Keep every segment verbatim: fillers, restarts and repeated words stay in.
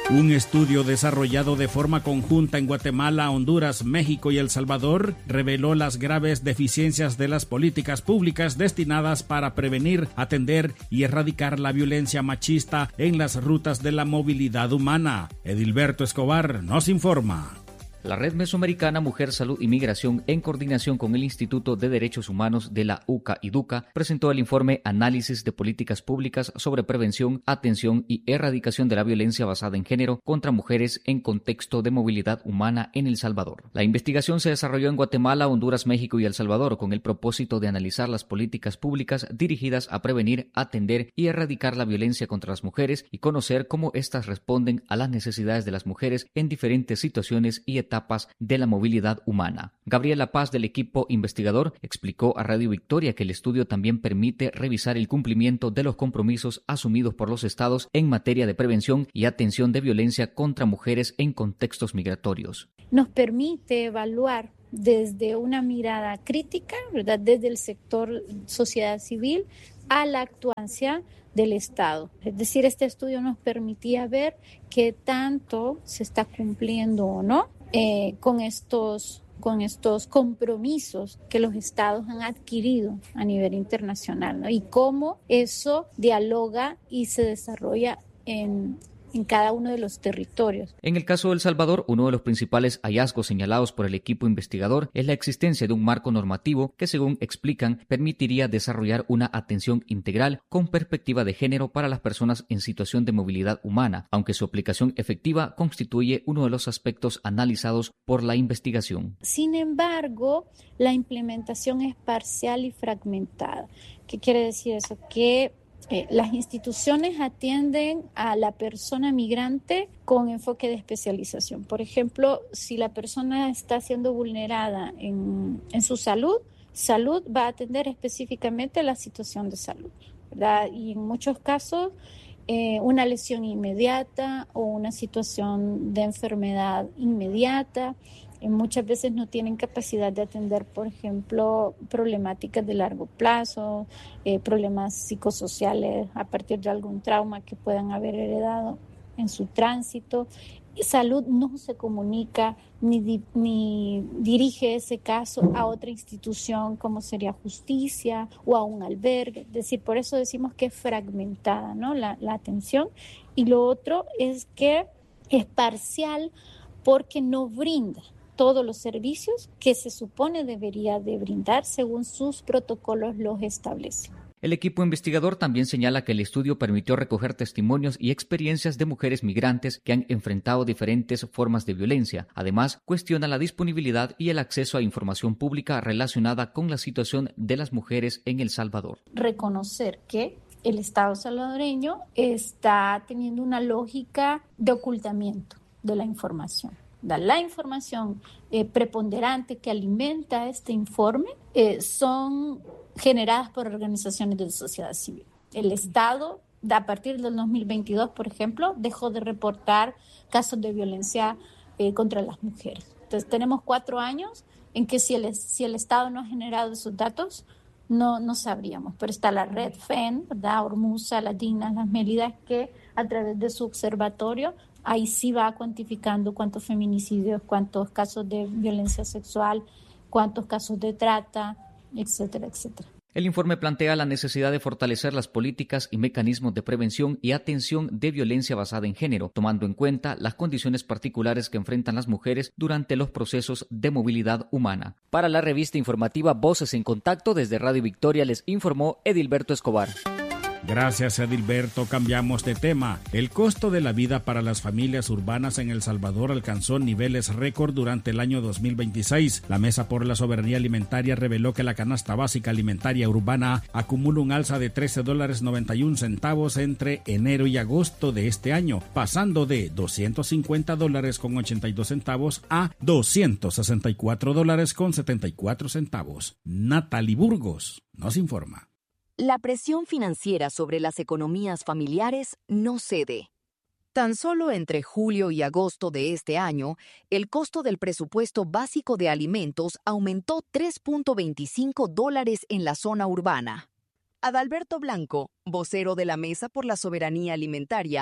Un estudio desarrollado de forma conjunta en Guatemala, Honduras, México y El Salvador reveló las graves deficiencias de las políticas públicas destinadas para prevenir, atender y erradicar la violencia machista en las rutas de la movilidad humana. Edilberto Escobar nos informa. La Red Mesoamericana Mujer, Salud y Migración, en coordinación con el Instituto de Derechos Humanos de la U C A y DUCA, presentó el informe Análisis de Políticas Públicas sobre Prevención, Atención y Erradicación de la Violencia Basada en Género contra Mujeres en Contexto de Movilidad Humana en El Salvador. La investigación se desarrolló en Guatemala, Honduras, México y El Salvador con el propósito de analizar las políticas públicas dirigidas a prevenir, atender y erradicar la violencia contra las mujeres y conocer cómo éstas responden a las necesidades de las mujeres en diferentes situaciones y etapas etapas de la movilidad humana. Gabriela Paz, del equipo investigador, explicó a Radio Victoria que el estudio también permite revisar el cumplimiento de los compromisos asumidos por los estados en materia de prevención y atención de violencia contra mujeres en contextos migratorios. Nos permite evaluar desde una mirada crítica, ¿verdad?, desde el sector sociedad civil a la actuancia del Estado. Es decir, este estudio nos permitía ver qué tanto se está cumpliendo o no eh, con estos, con estos compromisos que los Estados han adquirido a nivel internacional, ¿no? Y cómo eso dialoga y se desarrolla en en cada uno de los territorios. En el caso de El Salvador, uno de los principales hallazgos señalados por el equipo investigador es la existencia de un marco normativo que, según explican, permitiría desarrollar una atención integral con perspectiva de género para las personas en situación de movilidad humana, aunque su aplicación efectiva constituye uno de los aspectos analizados por la investigación. Sin embargo, la implementación es parcial y fragmentada. ¿Qué quiere decir eso? Que Eh, las instituciones atienden a la persona migrante con enfoque de especialización. Por ejemplo, si la persona está siendo vulnerada en, en su salud, salud va a atender específicamente la situación de salud, ¿verdad? Y en muchos casos, eh, una lesión inmediata o una situación de enfermedad inmediata. Muchas veces no tienen capacidad de atender, por ejemplo, problemáticas de largo plazo, eh, problemas psicosociales a partir de algún trauma que puedan haber heredado en su tránsito. Salud no se comunica ni, di, ni dirige ese caso a otra institución como sería justicia o a un albergue. Es decir, por eso decimos que es fragmentada, ¿no?, la, la atención. Y lo otro es que es parcial porque no brinda todos los servicios que se supone debería de brindar según sus protocolos los establecen. El equipo investigador también señala que el estudio permitió recoger testimonios y experiencias de mujeres migrantes que han enfrentado diferentes formas de violencia. Además, cuestiona la disponibilidad y el acceso a información pública relacionada con la situación de las mujeres en El Salvador. Reconocer que el Estado salvadoreño está teniendo una lógica de ocultamiento de la información. La información eh, preponderante que alimenta este informe eh, son generadas por organizaciones de la sociedad civil. El Estado, a partir del dos mil veintidós, por ejemplo, dejó de reportar casos de violencia eh, contra las mujeres. Entonces, tenemos cuatro años en que si el, si el Estado no ha generado esos datos, no, no sabríamos. Pero está la red F E N, ¿verdad?, Ormuza, las Dignas, las Mélidas, que a través de su observatorio ahí sí va cuantificando cuántos feminicidios, cuántos casos de violencia sexual, cuántos casos de trata, etcétera, etcétera. El informe plantea la necesidad de fortalecer las políticas y mecanismos de prevención y atención de violencia basada en género, tomando en cuenta las condiciones particulares que enfrentan las mujeres durante los procesos de movilidad humana. Para la revista informativa Voces en Contacto, desde Radio Victoria les informó Edilberto Escobar. Gracias, Edilberto. Cambiamos de tema. El costo de la vida para las familias urbanas en El Salvador alcanzó niveles récord durante el año dos mil veintiséis. La Mesa por la Soberanía Alimentaria reveló que la canasta básica alimentaria urbana acumula un alza de trece dólares noventa y un centavos entre enero y agosto de este año, pasando de doscientos cincuenta dólares con ochenta y dos centavos a doscientos sesenta y cuatro dólares con setenta y cuatro centavos. Natalie Burgos nos informa. La presión financiera sobre las economías familiares no cede. Tan solo entre julio y agosto de este año, el costo del presupuesto básico de alimentos aumentó tres punto veinticinco dólares en la zona urbana. Adalberto Blanco, vocero de la Mesa por la Soberanía Alimentaria,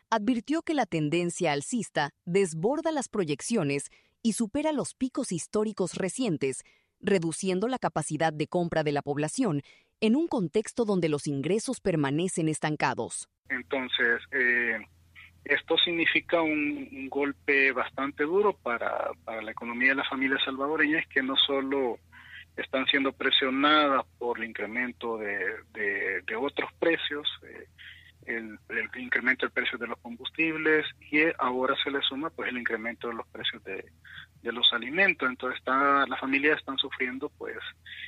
advirtió que la tendencia alcista desborda las proyecciones y supera los picos históricos recientes, reduciendo la capacidad de compra de la población en un contexto donde los ingresos permanecen estancados. Entonces, eh, esto significa un, un golpe bastante duro para, para la economía de las familias salvadoreñas, que no solo están siendo presionadas por el incremento de, de, de otros precios, eh, el, el incremento del precio de los combustibles, y ahora se le suma pues el incremento de los precios de, de los alimentos. Entonces está, las familias están sufriendo pues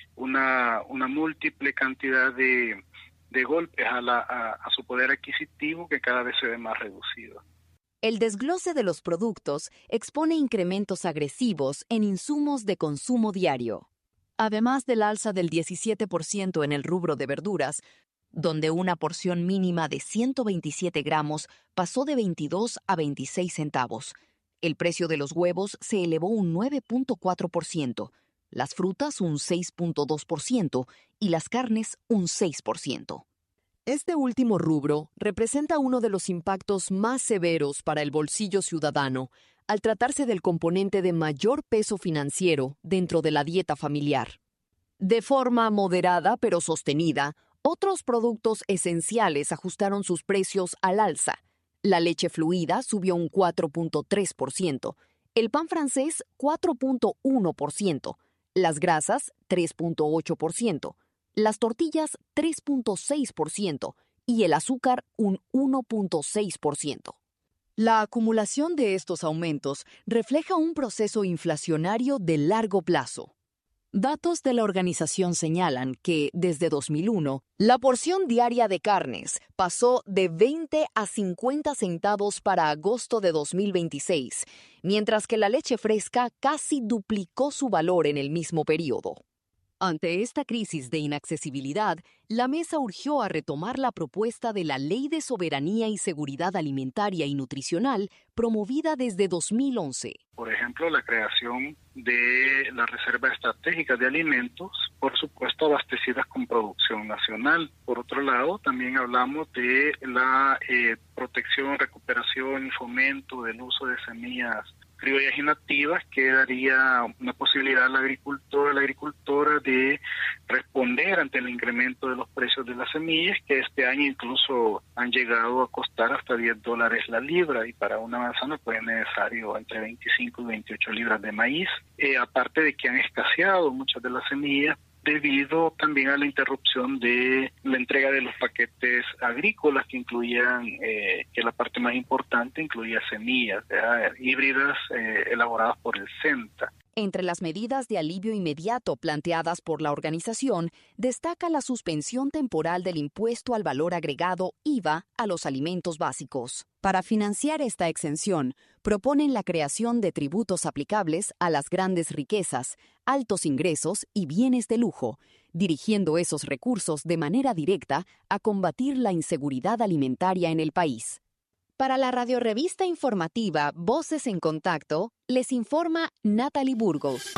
una, una múltiple cantidad de, de golpes a, la, a, a su poder adquisitivo, que cada vez se ve más reducido. El desglose de los productos expone incrementos agresivos en insumos de consumo diario. Además del alza del diecisiete por ciento en el rubro de verduras, donde una porción mínima de ciento veintisiete gramos pasó de veintidós a veintiséis centavos. El precio de los huevos se elevó un nueve punto cuatro por ciento, las frutas un seis punto dos por ciento y las carnes un seis por ciento. Este último rubro representa uno de los impactos más severos para el bolsillo ciudadano, al tratarse del componente de mayor peso financiero dentro de la dieta familiar. De forma moderada pero sostenida, otros productos esenciales ajustaron sus precios al alza. La leche fluida subió un cuatro punto tres por ciento, el pan francés cuatro punto uno por ciento, las grasas tres punto ocho por ciento, las tortillas tres punto seis por ciento y el azúcar un uno punto seis por ciento. La acumulación de estos aumentos refleja un proceso inflacionario de largo plazo. Datos de la organización señalan que, desde dos mil uno, la porción diaria de carnes pasó de veinte a cincuenta centavos para agosto de dos mil veintiséis, mientras que la leche fresca casi duplicó su valor en el mismo periodo. Ante esta crisis de inaccesibilidad, la mesa urgió a retomar la propuesta de la Ley de Soberanía y Seguridad Alimentaria y Nutricional promovida desde dos mil once. Por ejemplo, la creación de la Reserva Estratégica de Alimentos, por supuesto abastecidas con producción nacional. Por otro lado, también hablamos de la eh, protección, recuperación y fomento del uso de semillas criollas y nativas, que daría una posibilidad al agricultor, a la agricultora de responder ante el incremento de los precios de las semillas, que este año incluso han llegado a costar hasta diez dólares la libra, y para una manzana pues es necesario entre veinticinco y veintiocho libras de maíz, eh, aparte de que han escaseado muchas de las semillas debido también a la interrupción de la entrega de los paquetes agrícolas, que incluían, eh, que la parte más importante incluía semillas ¿verdad? híbridas eh, elaboradas por el SENTA. Entre las medidas de alivio inmediato planteadas por la organización, destaca la suspensión temporal del impuesto al valor agregado I V A a los alimentos básicos. Para financiar esta exención, proponen la creación de tributos aplicables a las grandes riquezas, altos ingresos y bienes de lujo, dirigiendo esos recursos de manera directa a combatir la inseguridad alimentaria en el país. Para la radiorevista informativa Voces en Contacto, les informa Natalie Burgos.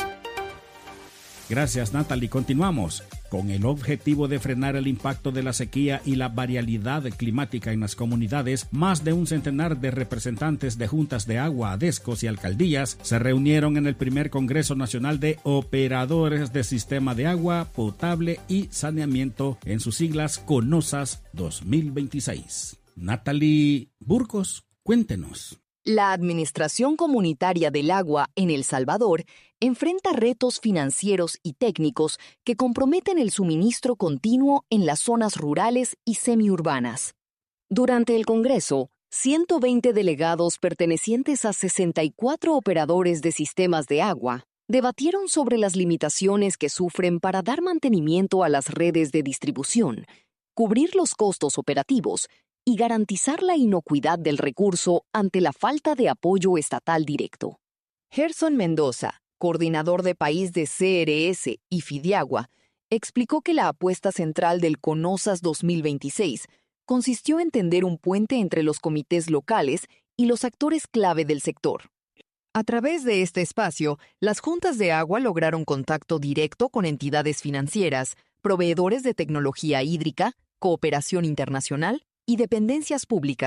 Gracias, Natalie. Continuamos. Con el objetivo de frenar el impacto de la sequía y la variabilidad climática en las comunidades, más de un centenar de representantes de juntas de agua, adescos y alcaldías se reunieron en el primer Congreso Nacional de Operadores de Sistema de Agua Potable y Saneamiento, en sus siglas CONOSAS dos mil veintiséis. Natalie Burgos, cuéntenos. La Administración Comunitaria del Agua en El Salvador enfrenta retos financieros y técnicos que comprometen el suministro continuo en las zonas rurales y semiurbanas. Durante el Congreso, ciento veinte delegados pertenecientes a sesenta y cuatro operadores de sistemas de agua debatieron sobre las limitaciones que sufren para dar mantenimiento a las redes de distribución, cubrir los costos operativos y garantizar la inocuidad del recurso ante la falta de apoyo estatal directo. Gerson Mendoza, coordinador de país de C R S y Fideagua, explicó que la apuesta central del CONOSAS dos mil veintiséis consistió en tender un puente entre los comités locales y los actores clave del sector. A través de este espacio, las juntas de agua lograron contacto directo con entidades financieras, proveedores de tecnología hídrica, cooperación internacional y dependencias públicas,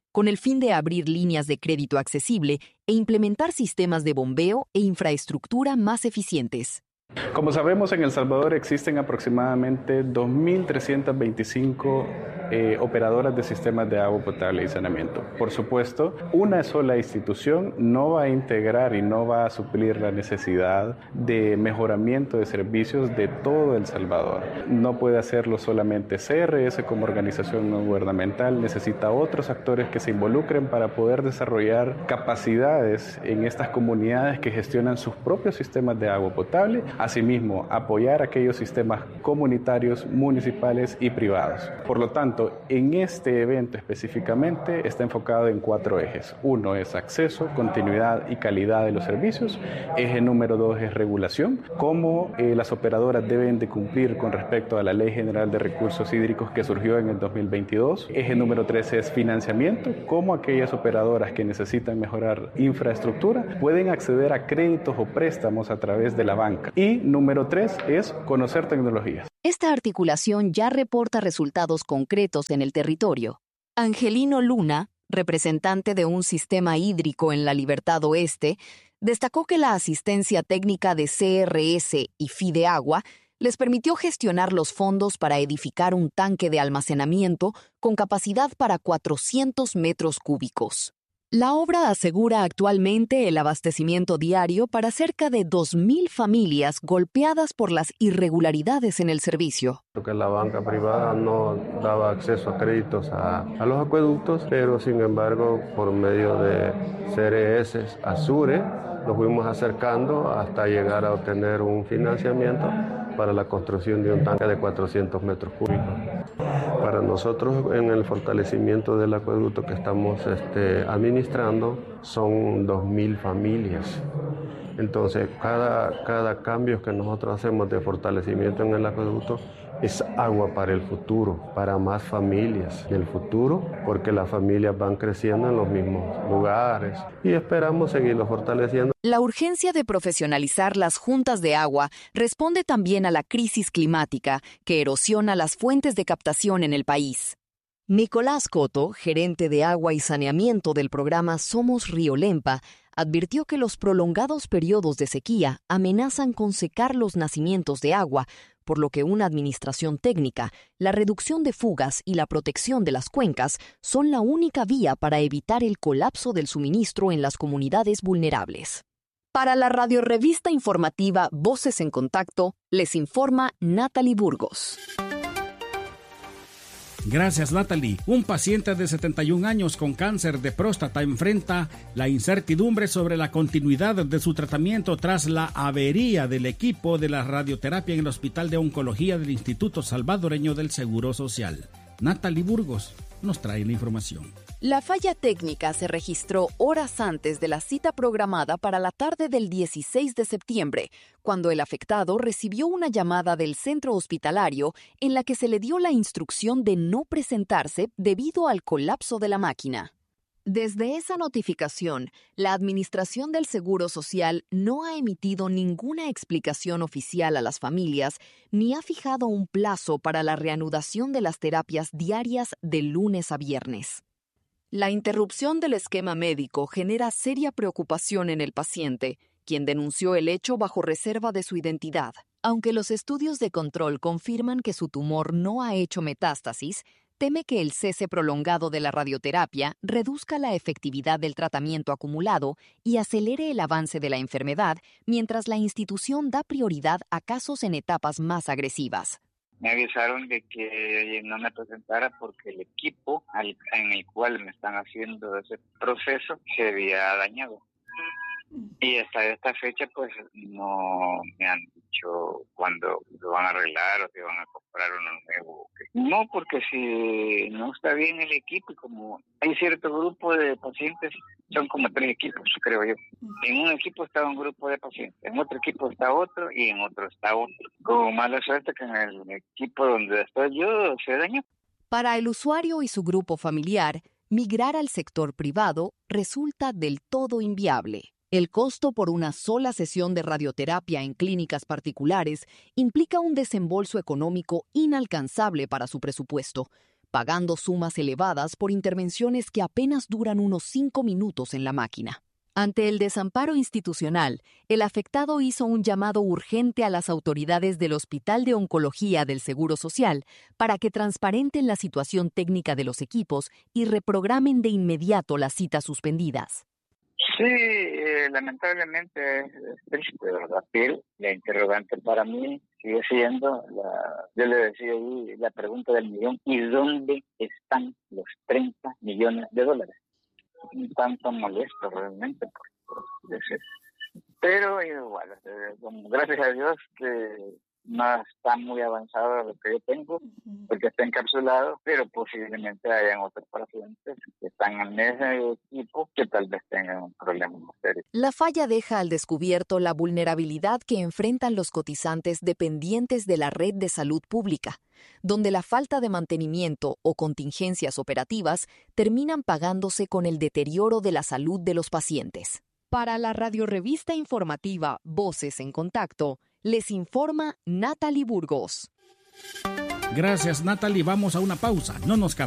con el fin de abrir líneas de crédito accesible e implementar sistemas de bombeo e infraestructura más eficientes. Como sabemos, en El Salvador existen aproximadamente dos mil trescientas veinticinco eh, operadoras de sistemas de agua potable y saneamiento. Por supuesto, una sola institución no va a integrar y no va a suplir la necesidad de mejoramiento de servicios de todo El Salvador. No puede hacerlo solamente C R S como organización no gubernamental, necesita otros actores que se involucren para poder desarrollar capacidades en estas comunidades que gestionan sus propios sistemas de agua potable. Asimismo, apoyar aquellos sistemas comunitarios, municipales y privados. Por lo tanto, en este evento específicamente está enfocado en cuatro ejes. Uno es acceso, continuidad y calidad de los servicios. Eje número dos es regulación, cómo eh, las operadoras deben de cumplir con respecto a la Ley General de Recursos Hídricos que surgió en el dos mil veintidós. Eje número tres es financiamiento, cómo aquellas operadoras que necesitan mejorar infraestructura pueden acceder a créditos o préstamos a través de la banca. Y número tres es conocer tecnologías. Esta articulación ya reporta resultados concretos en el territorio. Angelino Luna, representante de un sistema hídrico en la Libertad Oeste, destacó que la asistencia técnica de C R S y Fideagua les permitió gestionar los fondos para edificar un tanque de almacenamiento con capacidad para cuatrocientos metros cúbicos. La obra asegura actualmente el abastecimiento diario para cerca de dos mil familias golpeadas por las irregularidades en el servicio. Porque la banca privada no daba acceso a créditos a, a los acueductos, pero sin embargo por medio de C R S, Azure, nos fuimos acercando hasta llegar a obtener un financiamiento para la construcción de un tanque de cuatrocientos metros cúbicos. Para nosotros, en el fortalecimiento del acueducto que estamos este, administrando, son dos mil familias. Entonces, cada, cada cambio que nosotros hacemos de fortalecimiento en el acueducto es agua para el futuro, para más familias en el futuro, porque las familias van creciendo en los mismos lugares y esperamos seguirlo fortaleciendo. La urgencia de profesionalizar las juntas de agua responde también a la crisis climática que erosiona las fuentes de captación en el país. Nicolás Coto, gerente de agua y saneamiento del programa Somos Río Lempa, advirtió que los prolongados periodos de sequía amenazan con secar los nacimientos de agua, por lo que una administración técnica, la reducción de fugas y la protección de las cuencas son la única vía para evitar el colapso del suministro en las comunidades vulnerables. Para la radiorevista informativa Voces en Contacto, les informa Natalie Burgos. Gracias, Natalie. Un paciente de setenta y un años con cáncer de próstata enfrenta la incertidumbre sobre la continuidad de su tratamiento tras la avería del equipo de la radioterapia en el Hospital de Oncología del Instituto Salvadoreño del Seguro Social. Natalie Burgos nos trae la información. La falla técnica se registró horas antes de la cita programada para la tarde del dieciséis de septiembre, cuando el afectado recibió una llamada del centro hospitalario en la que se le dio la instrucción de no presentarse debido al colapso de la máquina. Desde esa notificación, la Administración del Seguro Social no ha emitido ninguna explicación oficial a las familias ni ha fijado un plazo para la reanudación de las terapias diarias de lunes a viernes. La interrupción del esquema médico genera seria preocupación en el paciente, quien denunció el hecho bajo reserva de su identidad. Aunque los estudios de control confirman que su tumor no ha hecho metástasis, teme que el cese prolongado de la radioterapia reduzca la efectividad del tratamiento acumulado y acelere el avance de la enfermedad, mientras la institución da prioridad a casos en etapas más agresivas. Me avisaron de que no me presentara porque el equipo al, en el cual me están haciendo ese proceso se había dañado. Y hasta esta fecha pues no me han dicho cuándo lo van a arreglar o si van a comprar uno nuevo. No, porque si no está bien el equipo, y como hay cierto grupo de pacientes, son como tres equipos, creo yo. En un equipo está un grupo de pacientes, en otro equipo está otro y en otro está otro. Con mala suerte que en el equipo donde estoy yo se dañó. Para el usuario y su grupo familiar, migrar al sector privado resulta del todo inviable. El costo por una sola sesión de radioterapia en clínicas particulares implica un desembolso económico inalcanzable para su presupuesto, pagando sumas elevadas por intervenciones que apenas duran unos cinco minutos en la máquina. Ante el desamparo institucional, el afectado hizo un llamado urgente a las autoridades del Hospital de Oncología del Seguro Social para que transparenten la situación técnica de los equipos y reprogramen de inmediato las citas suspendidas. Sí, eh, lamentablemente es triste, ¿verdad? Pero la interrogante para mí sigue siendo, la, yo le decía ahí, la pregunta del millón, ¿y dónde están los treinta millones de dólares? Un tanto molesto realmente, por, por decir. Pero igual, eh, gracias a Dios que no está muy avanzado lo que yo tengo, porque está encapsulado, pero posiblemente hayan otros pacientes que están en ese equipo que tal vez tengan un problema más serio. La falla deja al descubierto la vulnerabilidad que enfrentan los cotizantes dependientes de la red de salud pública, donde la falta de mantenimiento o contingencias operativas terminan pagándose con el deterioro de la salud de los pacientes. Para la radiorevista informativa Voces en Contacto, les informa Natalie Burgos. Gracias, Natalie. Vamos a una pausa. No nos cambiemos.